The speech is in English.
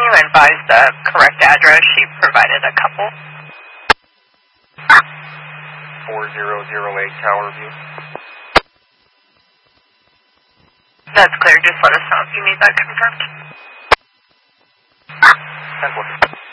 you advise the correct address? She provided a couple. 4008 Tower View. That's clear. Just let us know if you need that confirmed. 10-4.